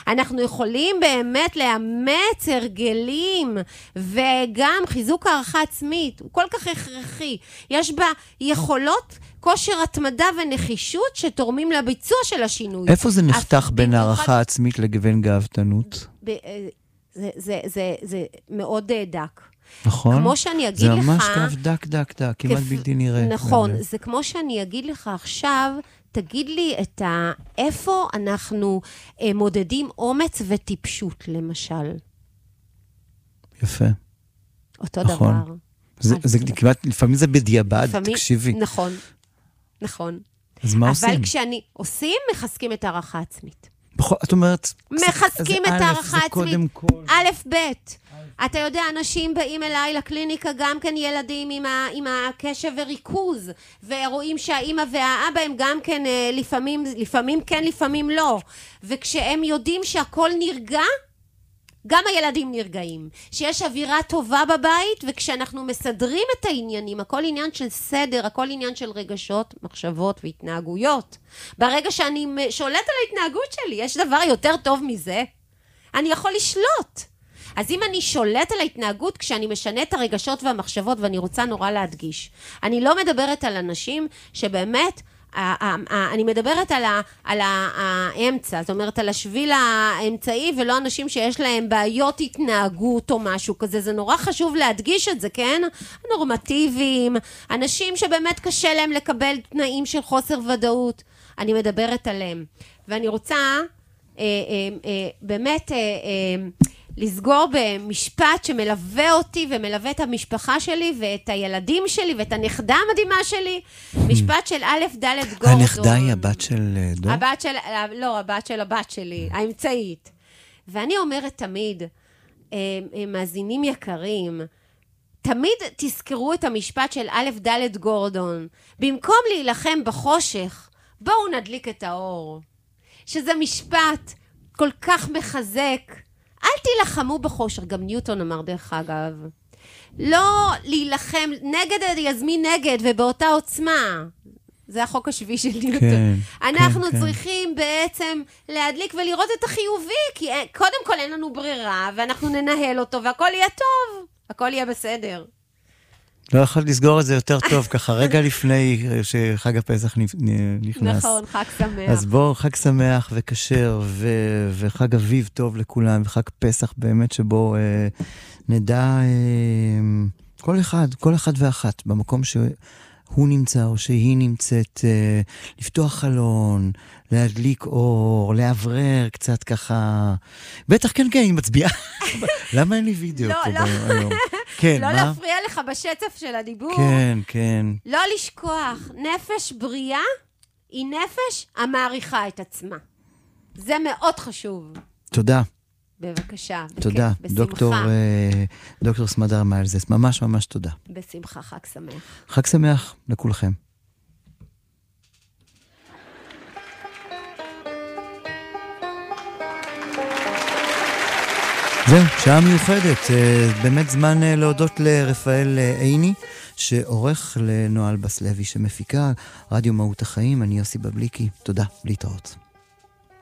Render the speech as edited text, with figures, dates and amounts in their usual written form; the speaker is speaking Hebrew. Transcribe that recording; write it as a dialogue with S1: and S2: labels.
S1: אנחנו יכולים באמת לאמץ הרגלים, וגם חיזוק הערכה עצמית, הוא כל כך הכרחי. יש בה יכולות, כושר התמדה ונחישות שתורמים לביצוע של השינוי.
S2: איפה זה נחתך בין הערכה עצמית לבין גאוותנות?
S1: זה מאוד דק.
S2: נכון?
S1: כמו שאני אגיד לך...
S2: זה ממש דק, כמעט בלתי נראה.
S1: נכון, זה כמו שאני אגיד לך עכשיו, תגיד לי איפה אנחנו מודדים אומץ וטיפשות, למשל.
S2: יפה.
S1: אותו
S2: נכון.
S1: דבר.
S2: זה כמעט, לפעמים זה בדיעבד, תקשיבי.
S1: נכון.
S2: אז מה עושים?
S1: אבל כשאני עושים, מחזקים את הערכה עצמית.
S2: את אומרת...
S1: מחזקים את הערכה עצמית. א', ב'. אתה יודע, אנשים באים אליי לקליניקה, גם כן ילדים עם הקשב וריכוז, ורואים שהאמא והאבא הם גם כן לפעמים כן, לפעמים לא. וכשהם יודעים שהכל נרגע, גם הילדים נרגעים. שיש אווירה טובה בבית, וכשאנחנו מסדרים את העניינים, הכל עניין של סדר, הכל עניין של רגשות, מחשבות והתנהגויות. ברגע שאני שולט על ההתנהגות שלי, יש דבר יותר טוב מזה? אני יכול לשלוט. אז אם אני שולט על ההתנהגות, כשאני משנה את הרגשות והמחשבות, ואני רוצה נורא להדגיש, אני לא מדברת על אנשים שבאמת, אני מדברת על האמצע, זאת אומרת על השביל האמצעי, ולא אנשים שיש להם בעיות התנהגות או משהו כזה. זה נורא חשוב להדגיש את זה, כן? נורמטיביים, אנשים שבאמת קשה להם לקבל תנאים של חוסר ודאות, אני מדברת עליהם. ואני רוצה באמת לסגור במשפט שמלווה אותי ומלווה את המשפחה שלי ואת הילדים שלי ואת הנכדה המדהימה שלי. משפט של א' ד' גורדון.
S2: הנכדה היא הבת של דור?
S1: הבת של הבת שלי, האמצעית. ואני אומרת תמיד, מאזינים יקרים, תמיד תזכרו את המשפט של א' ד' גורדון. במקום להילחם בחושך, בואו נדליק את האור. שזה משפט כל כך מחזק. אל תילחמו בחושך, גם ניוטון אמר דרך אגב. לא להילחם נגד, יזמין נגד, ובאותה עוצמה. זה החוק השביעי של ניוטון.
S2: כן,
S1: אנחנו
S2: כן.
S1: צריכים בעצם להדליק ולראות את החיובי, כי קודם כל אין לנו ברירה, ואנחנו ננהל אותו, והכל יהיה טוב. הכל יהיה בסדר.
S2: לא יכול לסגור את זה יותר טוב, ככה רגע לפני שחג הפסח נכנס.
S1: נכון, חג שמח.
S2: אז בואו, חג שמח וכשר, וחג אביב טוב לכולם, וחג פסח באמת שבו נדע כל אחד ואחת, במקום שהוא נמצא או שהיא נמצאת, לפתוח חלון, להדליק אור, לעברר קצת ככה. בטח כן, אני מצביעה. למה אין לי וידאו פה היום? כן,
S1: לא להפריע לך בשצף של הדיבור.
S2: כן.
S1: לא לשכוח, נפש בריאה היא נפש המעריכה את עצמה. זה מאוד חשוב.
S2: תודה.
S1: בבקשה.
S2: תודה, דוקטור סמדר מיילזס. ממש ממש תודה.
S1: בשמחה, חג שמח.
S2: חג שמח לכולכם. זהו, שעה מיוחדת, באמת זמן להודות לרפאל עיני, שעורך לנועל בסלוי שמפיקה, רדיו מהות החיים, אני יוסי בבליקי, תודה, להתראות.